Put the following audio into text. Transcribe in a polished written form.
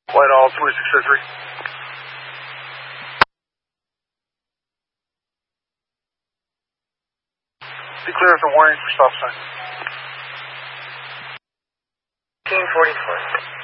Whitehall 2603. Be clear of the warning for stop sign. 1544.